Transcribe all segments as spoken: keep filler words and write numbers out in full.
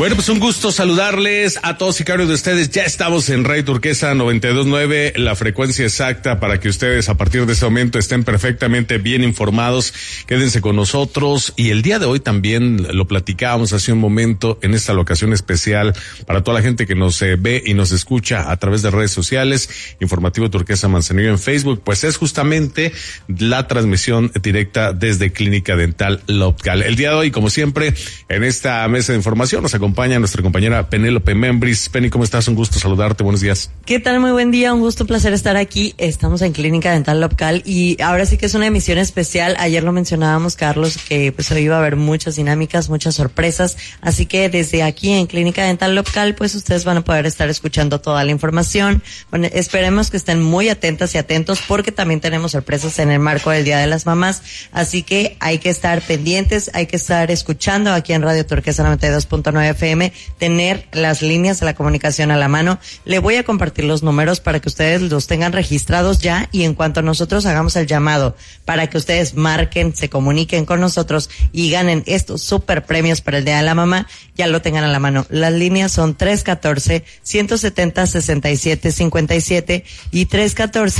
Bueno, pues un gusto saludarles a todos y cada uno de ustedes. Ya estamos en Radio Turquesa noventa y dos punto nueve, la frecuencia exacta para que ustedes a partir de ese momento estén perfectamente bien informados. Quédense con nosotros. Y el día de hoy también lo platicábamos hace un momento en esta locación especial para toda la gente que nos eh, ve y nos escucha a través de redes sociales. Informativo Turquesa Manzanillo en Facebook, pues es justamente la transmisión directa desde Clínica Dental Lopcal. El día de hoy, como siempre, en esta mesa de información nos acompaña nuestra compañera Penélope Membris. Penny, ¿cómo estás? Un gusto saludarte, buenos días. ¿Qué tal? Muy buen día, un gusto, un placer estar aquí. Estamos en Clínica Dental Lopcal y ahora sí que es una emisión especial. Ayer lo mencionábamos, Carlos, que pues hoy iba a haber muchas dinámicas, muchas sorpresas, así que desde aquí en Clínica Dental Lopcal, pues ustedes van a poder estar escuchando toda la información. Bueno, esperemos que estén muy atentas y atentos porque también tenemos sorpresas en el marco del Día de las Mamás, así que hay que estar pendientes, hay que estar escuchando aquí en Radio Turquesa noventa y dos punto nueve F M, tener las líneas de la comunicación a la mano. Le voy a compartir los números para que ustedes los tengan registrados ya y en cuanto nosotros hagamos el llamado para que ustedes marquen, se comuniquen con nosotros y ganen estos super premios para el Día de la Mamá, ya lo tengan a la mano. Las líneas son tres uno cuatro, uno siete cero, seis siete cinco siete y tres uno cuatro,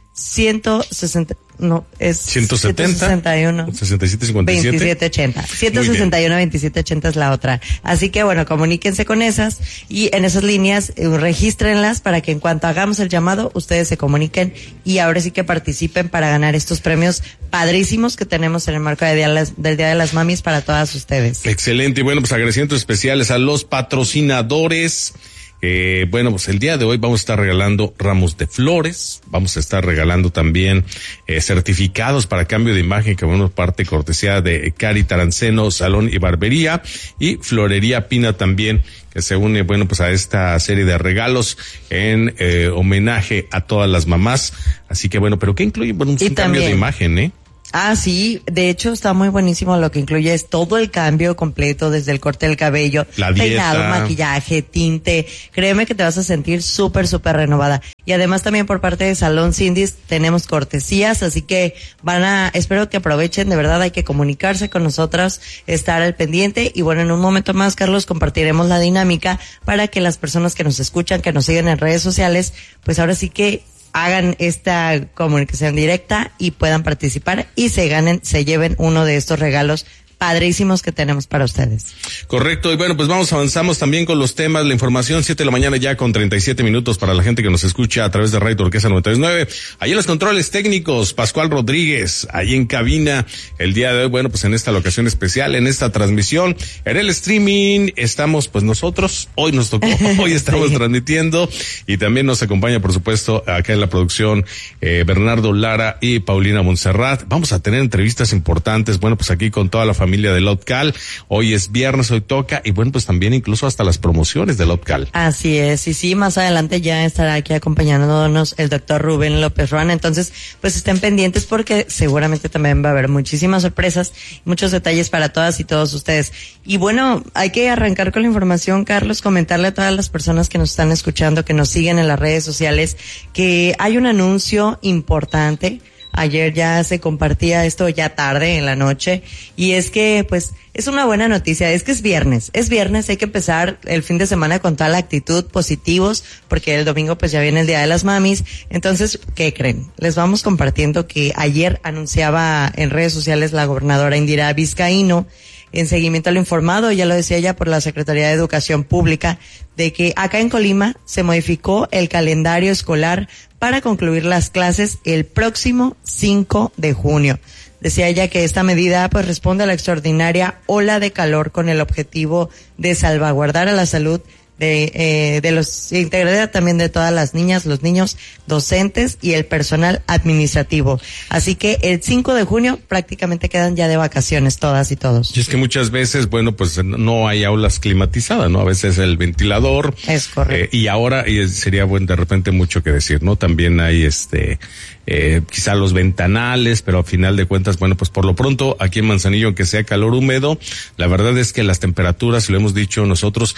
ciento sesenta, no, es ciento setenta, ciento sesenta y uno, sesenta y siete cincuenta y siete, veintisiete ochenta, ciento sesenta y uno, veintisiete ochenta es la otra. Así que bueno, comuníquense con esas y en esas líneas eh, regístrenlas para que en cuanto hagamos el llamado ustedes se comuniquen y ahora sí que participen para ganar estos premios padrísimos que tenemos en el marco de día las, del Día de las Mamis para todas ustedes. Excelente, y bueno, pues agradecimientos especiales a los patrocinadores. Eh, bueno, pues el día de hoy vamos a estar regalando ramos de flores, vamos a estar regalando también eh, certificados para cambio de imagen, que bueno, parte cortesía de Cari Taranceno, Salón y Barbería, y Florería Pina también, que se une, bueno, pues a esta serie de regalos en eh, homenaje a todas las mamás. Así que bueno, pero ¿qué incluye? Bueno, un también, cambio de imagen, ¿eh? Ah, sí, de hecho está muy buenísimo, lo que incluye es todo el cambio completo, desde el corte del cabello, la dieta, peinado, maquillaje, tinte. Créeme que te vas a sentir súper, súper renovada. Y además también por parte de Salón Cindy's tenemos cortesías, así que van a, espero que aprovechen, de verdad hay que comunicarse con nosotros, estar al pendiente y bueno, en un momento más, Carlos, compartiremos la dinámica para que las personas que nos escuchan, que nos siguen en redes sociales, pues ahora sí que hagan esta comunicación directa y puedan participar y se ganen, se lleven uno de estos regalos padrísimos que tenemos para ustedes. Correcto, y bueno, pues vamos, avanzamos también con los temas, la información, siete de la mañana ya con treinta y siete minutos para la gente que nos escucha a través de Radio Turquesa noventa y dos punto nueve. Ahí en los controles técnicos, Pascual Rodríguez, ahí en cabina, el día de hoy, bueno, pues en esta locación especial, en esta transmisión, en el streaming, estamos pues nosotros, hoy nos tocó, hoy estamos sí. transmitiendo, y también nos acompaña, por supuesto, acá en la producción, eh, Bernardo Lara y Paulina Montserrat. Vamos a tener entrevistas importantes, bueno, pues aquí con toda la familia familia de Lopcal. Hoy es viernes, hoy toca, y bueno, pues también incluso hasta las promociones de Lopcal. Así es, y sí, más adelante ya estará aquí acompañándonos el doctor Rubén López Ruan, entonces pues estén pendientes porque seguramente también va a haber muchísimas sorpresas, muchos detalles para todas y todos ustedes. Y bueno, hay que arrancar con la información, Carlos, comentarle a todas las personas que nos están escuchando, que nos siguen en las redes sociales, que hay un anuncio importante. Ayer ya se compartía esto ya tarde en la noche y es que pues es una buena noticia, es que es viernes, es viernes, hay que empezar el fin de semana con toda la actitud, positivos, porque el domingo pues ya viene el Día de las Mamis. Entonces, ¿qué creen? Les vamos compartiendo que ayer anunciaba en redes sociales la gobernadora Indira Vizcaíno, en seguimiento a lo informado, ya lo decía ella por la Secretaría de Educación Pública, de que acá en Colima se modificó el calendario escolar para concluir las clases el próximo cinco de junio. Decía ella que esta medida pues responde a la extraordinaria ola de calor con el objetivo de salvaguardar a la salud de eh, de los integridad también de todas las niñas, los niños, docentes y el personal administrativo. Así que el cinco de junio prácticamente quedan ya de vacaciones todas y todos. Y es que muchas veces, bueno, pues no hay aulas climatizadas, ¿no? A veces el ventilador. Es correcto. Eh, y ahora, y sería bueno de repente mucho que decir, ¿no? También hay este, eh, quizá los ventanales, pero a final de cuentas, bueno, pues por lo pronto aquí en Manzanillo, aunque sea calor húmedo, la verdad es que las temperaturas, lo hemos dicho nosotros,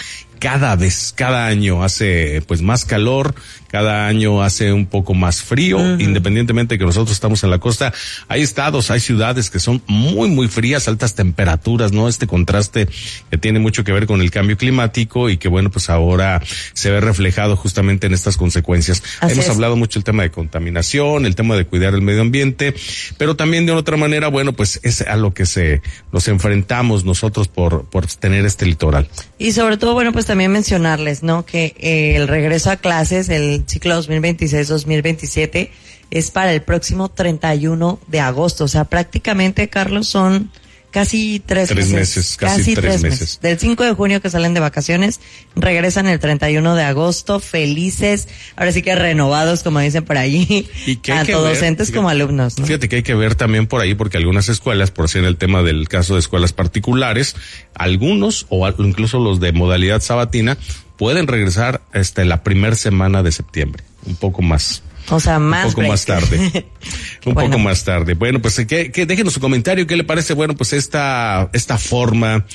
cada vez, cada año hace pues más calor, cada año hace un poco más frío, uh-huh. independientemente de que nosotros estamos en la costa. Hay estados, hay ciudades que son muy, muy frías, altas temperaturas, ¿no? Este contraste que tiene mucho que ver con el cambio climático y que, bueno, pues ahora se ve reflejado justamente en estas consecuencias. Así Hemos es. hablado mucho el tema de contaminación, el tema de cuidar el medio ambiente, pero también de otra manera, bueno, pues es a lo que se nos enfrentamos nosotros por, por tener este litoral. Y sobre todo, bueno, pues también mencionarles, ¿no? Que eh, el regreso a clases, el ciclo dos mil veintiséis dos mil veintisiete es para el próximo treinta y uno de agosto. O sea, prácticamente, Carlos, son casi tres, tres meses. meses. Casi, casi tres, tres meses. meses. Del cinco de junio que salen de vacaciones, regresan el treinta y uno de agosto, felices, ahora sí que renovados, como dicen por ahí, ¿Y tanto docentes fíjate, como alumnos, ¿no? Fíjate que hay que ver también por ahí, porque algunas escuelas, por ser el tema del caso de escuelas particulares, algunos, o incluso los de modalidad sabatina, pueden regresar hasta la primera semana de septiembre, un poco más. O sea, más Un poco break. más tarde. Un bueno. poco más tarde. Bueno, pues que, que déjenos su comentario, ¿qué le parece? Bueno, pues esta, esta forma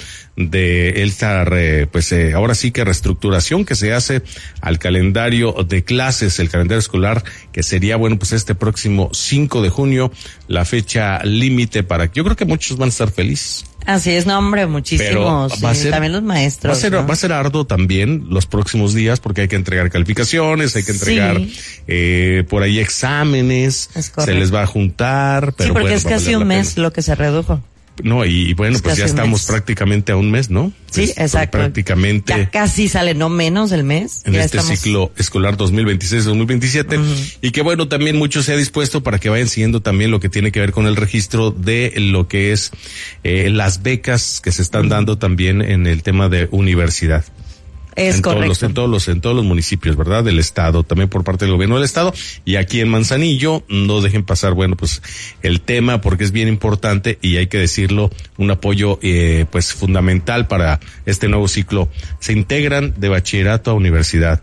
de esta, re, pues eh, ahora sí que reestructuración que se hace al calendario de clases, el calendario escolar, que sería, bueno, pues este próximo cinco de junio, la fecha límite para, yo creo que muchos van a estar felices. Así es, no, hombre, muchísimos. Va a ser, también los maestros. Va a ser, ¿no? va a ser arduo también los próximos días porque hay que entregar calificaciones, hay que entregar sí. eh, por ahí exámenes, se les va a juntar. Pero sí, porque bueno, es casi un mes lo que se redujo. No, y, y bueno, es pues ya estamos prácticamente a un mes, ¿no? Sí, es, exacto. Prácticamente. Ya casi sale, no menos del mes. En ya este estamos... ciclo escolar dos mil veintiséis dos mil veintisiete. Uh-huh. Y que bueno, también mucho se ha dispuesto para que vayan siguiendo también lo que tiene que ver con el registro de lo que es eh, las becas que se están uh-huh. dando también en el tema de universidad. Es en correcto. Todos los, en todos los, en todos los municipios, ¿verdad? Del estado, también por parte del gobierno del estado. Y aquí en Manzanillo, no dejen pasar, bueno, pues, el tema, porque es bien importante y hay que decirlo, un apoyo, eh, pues, fundamental para este nuevo ciclo. Se integran de bachillerato a universidad.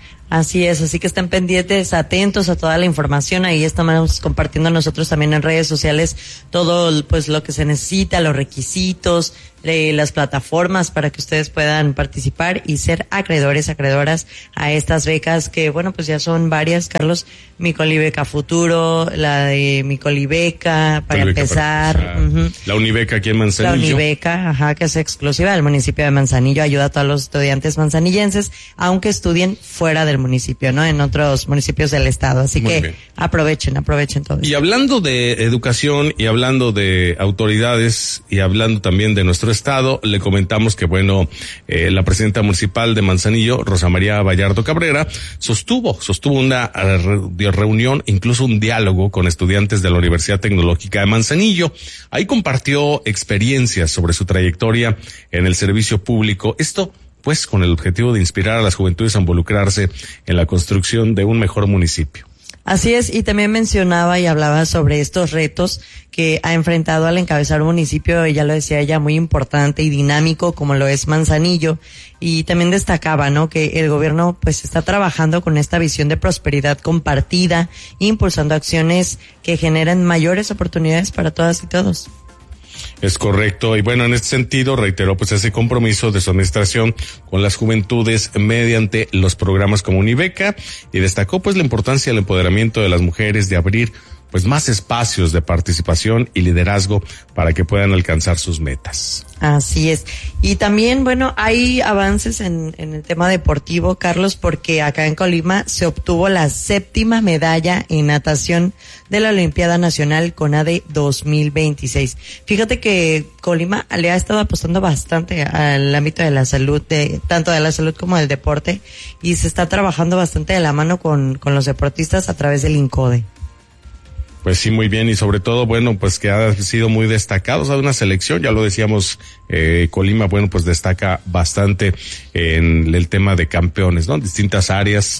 Así es, así que estén pendientes, atentos a toda la información. Ahí estamos compartiendo nosotros también en redes sociales todo pues lo que se necesita, los requisitos, eh, las plataformas para que ustedes puedan participar y ser acreedores, acreedoras a estas becas que, bueno, pues ya son varias, Carlos. Micolibeca Futuro, la de Micolibeca para Micolibeca empezar. Para empezar. Uh-huh. La Unibeca aquí en Manzanillo. La Unibeca, ajá, que es exclusiva del municipio de Manzanillo, ayuda a todos los estudiantes manzanillenses, aunque estudien fuera del municipio, ¿no? En otros municipios del estado. Así Muy que bien. aprovechen, aprovechen todo. Y hablando de educación y hablando de autoridades y hablando también de nuestro estado, le comentamos que, bueno, eh, la presidenta municipal de Manzanillo, Rosa María Vallardo Cabrera, sostuvo, sostuvo una uh, reunión, incluso un diálogo con estudiantes de la Universidad Tecnológica de Manzanillo. Ahí compartió experiencias sobre su trayectoria en el servicio público. Esto pues con el objetivo de inspirar a las juventudes a involucrarse en la construcción de un mejor municipio. Así es, y también mencionaba y hablaba sobre estos retos que ha enfrentado al encabezar un municipio, ya lo decía ella, muy importante y dinámico como lo es Manzanillo, y también destacaba, ¿no?, que el gobierno pues está trabajando con esta visión de prosperidad compartida, impulsando acciones que generan mayores oportunidades para todas y todos. Es correcto, y bueno, en este sentido reiteró pues ese compromiso de su administración con las juventudes mediante los programas como Unibeca, y destacó pues la importancia del empoderamiento de las mujeres, de abrir pues más espacios de participación y liderazgo para que puedan alcanzar sus metas. Así es. Y también, bueno, hay avances en, en el tema deportivo, Carlos, porque acá en Colima se obtuvo la séptima medalla en natación de la Olimpiada Nacional CONADE dos mil veintiséis. Fíjate que Colima le ha estado apostando bastante al ámbito de la salud, de tanto de la salud como del deporte, y se está trabajando bastante de la mano con, con los deportistas a través del INCODE. Pues sí, muy bien, y sobre todo, bueno, pues que ha sido muy destacado, o sea, una selección, ya lo decíamos, eh, Colima, bueno, pues destaca bastante en el tema de campeones, ¿no? Distintas áreas,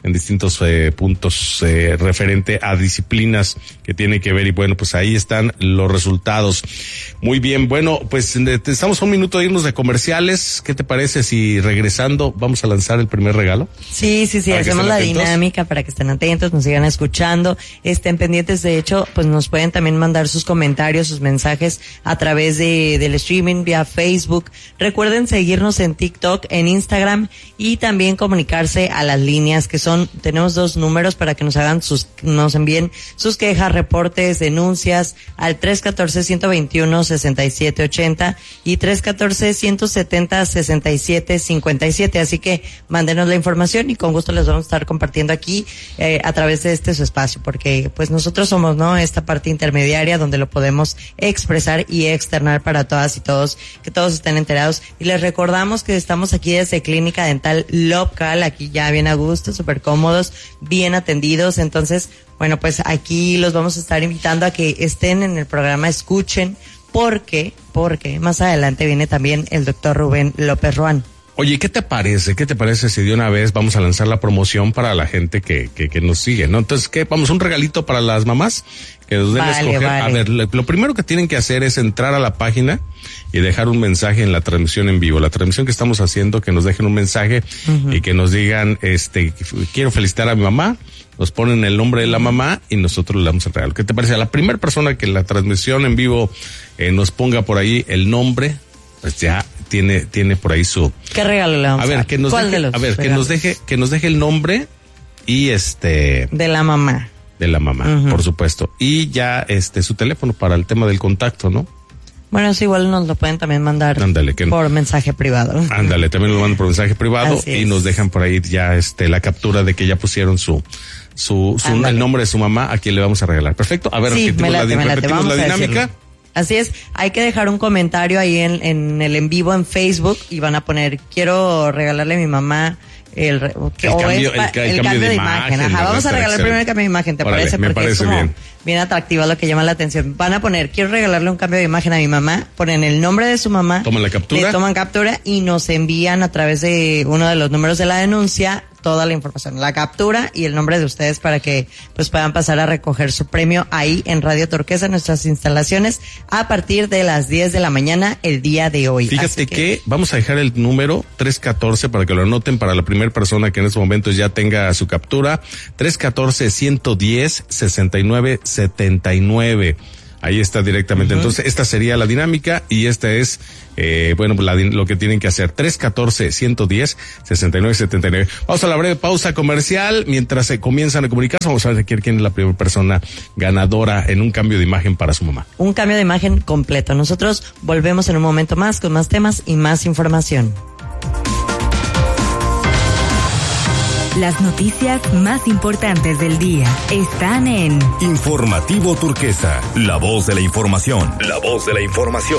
en distintos eh, puntos eh, referente a disciplinas que tiene que ver y bueno, pues ahí están los resultados. Muy bien, bueno, pues estamos a un minuto de irnos de comerciales. ¿Qué te parece si regresando vamos a lanzar el primer regalo? Sí, sí, sí, hacemos la atentos. dinámica para que estén atentos, nos sigan escuchando, estén pendientes. De hecho, pues nos pueden también mandar sus comentarios, sus mensajes a través de del streaming vía Facebook. Recuerden seguirnos en TikTok, en Instagram y también comunicarse a las líneas que son, tenemos dos números para que nos hagan sus, nos envíen sus quejas, reportes, denuncias al tres uno cuatro, uno dos uno, seis siete ocho cero y tres uno cuatro, uno siete cero, seis siete cinco siete. Así que mándenos la información y con gusto les vamos a estar compartiendo aquí eh, a través de este su espacio, porque pues nosotros somos, ¿no?, esta parte intermediaria donde lo podemos expresar y externar para todas y todos, que todos estén enterados. Y les recordamos que estamos aquí desde Clínica Dental Local, aquí ya bien a gusto, súper cómodos, bien atendidos. Entonces, bueno, pues aquí los vamos a estar invitando a que estén en el programa, escuchen, porque, porque más adelante viene también el doctor Rubén López Ruán. Oye, ¿qué te parece? ¿Qué te parece si de una vez vamos a lanzar la promoción para la gente que, que, que nos sigue, ¿no? Entonces, ¿qué? Vamos, un regalito para las mamás que nos den a Vale, escoger. vale. A ver, lo, lo primero que tienen que hacer es entrar a la página y dejar un mensaje en la transmisión en vivo. La transmisión que estamos haciendo, que nos dejen un mensaje uh-huh. y que nos digan, este, quiero felicitar a mi mamá. Nos ponen el nombre de la mamá y nosotros le damos el regalo. ¿Qué te parece? A la primera persona que en la transmisión en vivo eh, nos ponga por ahí el nombre, pues ya tiene tiene por ahí su. ¿Qué regalo le vamos a ver, dar? que nos ¿Cuál deje, de los a ver, regalos? que nos deje que nos deje el nombre y este de la mamá. De la mamá, uh-huh. por supuesto. Y ya este su teléfono para el tema del contacto, ¿no? Bueno, es igual nos lo pueden también mandar Ándale, que por mensaje privado. Ándale, también lo mandan por mensaje privado Así y es. nos dejan por ahí ya este la captura de que ya pusieron su su, su el nombre de su mamá, a quien le vamos a regalar. Perfecto. A ver, sí, repetimos, me late, la, me late. repetimos Vamos la a dinámica. decirlo. Así es, hay que dejar un comentario ahí en, en el en vivo en Facebook y van a poner, quiero regalarle a mi mamá el, el, o cambio, es, el, el, el cambio, cambio de de imagen. imagen. Ajá, vamos a regalar primero el cambio de imagen, ¿te Órale, parece? me Porque parece es como bien. bien atractivo lo que llama la atención. Van a poner, quiero regalarle un cambio de imagen a mi mamá, ponen el nombre de su mamá, toman la captura, le toman captura y nos envían a través de uno de los números de la denuncia toda la información, la captura y el nombre de ustedes para que pues puedan pasar a recoger su premio ahí en Radio Turquesa, en nuestras instalaciones, a partir de las diez de la mañana el día de hoy. Fíjate que... que vamos a dejar el número tres uno cuatro para que lo anoten para la primera persona que en este momento ya tenga su captura, tres uno cuatro, uno uno cero, seis nueve siete nueve. Ahí está directamente. Uh-huh. Entonces, esta sería la dinámica y esta es, eh, bueno, la, lo que tienen que hacer. tres uno cuatro, uno uno cero, seis nueve siete nueve. Vamos a la breve pausa comercial. Mientras se comienzan a comunicarse, vamos a ver quién es la primera persona ganadora en un cambio de imagen para su mamá. Un cambio de imagen completo. Nosotros volvemos en un momento más con más temas y más información. Las noticias más importantes del día están en Informativo Turquesa, la voz de la información. La voz de la información.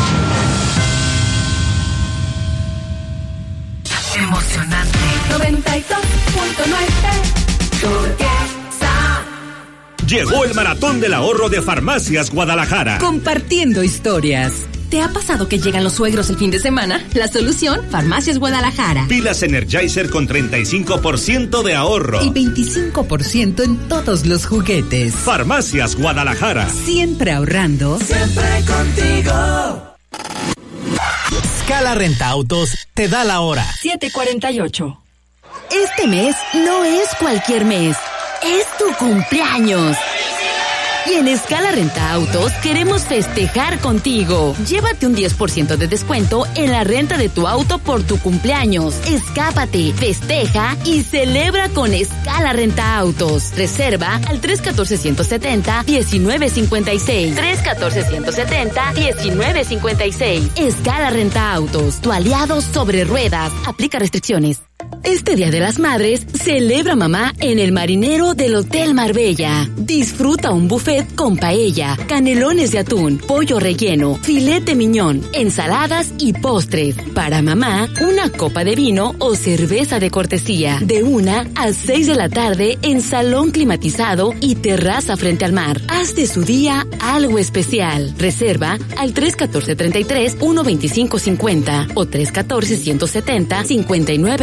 Emocionante. noventa y dos punto nueve Turquesa. Llegó el maratón del ahorro de Farmacias Guadalajara. Compartiendo historias. ¿Te ha pasado que llegan los suegros el fin de semana? La solución, Farmacias Guadalajara. Pilas Energizer con treinta y cinco por ciento de ahorro. Y veinticinco por ciento en todos los juguetes. Farmacias Guadalajara. Siempre ahorrando. Siempre contigo. Scala Renta Autos te da la hora. siete cuarenta y ocho. Este mes no es cualquier mes. Es tu cumpleaños. Y en Scala Renta Autos queremos festejar contigo. Llévate un diez por ciento de descuento en la renta de tu auto por tu cumpleaños. Escápate, festeja y celebra con Scala Renta Autos. Reserva al tres uno cuatro, uno siete cero, uno nueve cinco seis. tres uno cuatro, uno siete cero, uno nueve cinco seis. Scala Renta Autos, tu aliado sobre ruedas. Aplica restricciones. Este Día de las Madres, celebra mamá en el marinero del Hotel Marbella. Disfruta un buffet con paella, canelones de atún, pollo relleno, filete miñón, ensaladas y postres. Para mamá, una copa de vino o cerveza de cortesía. De una a seis de la tarde en salón climatizado y terraza frente al mar. Haz de su día algo especial. Reserva al tres uno cuatro, treinta y tres, uno veinticinco cincuenta o tres uno cuatro, ciento setenta, cincuenta y nueve cuarenta y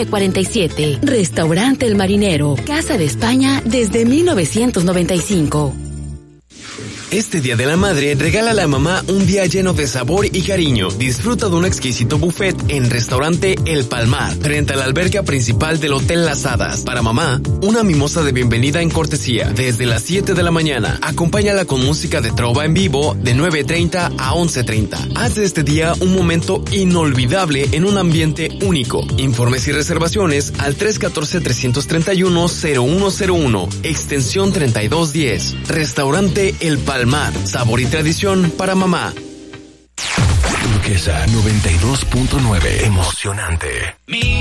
y siete. Restaurante El Marinero, Casa de España desde mil novecientos noventa y cinco. Este Día de la Madre, regálale a mamá un día lleno de sabor y cariño. Disfruta de un exquisito buffet en Restaurante El Palmar, frente a la alberca principal del Hotel Las Hadas. Para mamá, una mimosa de bienvenida en cortesía, desde las siete de la mañana. Acompáñala con música de trova en vivo de nueve treinta a once treinta. Haz de este día un momento inolvidable en un ambiente único. Informes y reservaciones al tres uno cuatro, tres tres uno, cero uno cero uno, extensión treinta y dos diez. Restaurante El Palmar. Mar, sabor y tradición para mamá. Turquesa noventa y dos punto nueve. Emocionante. Mi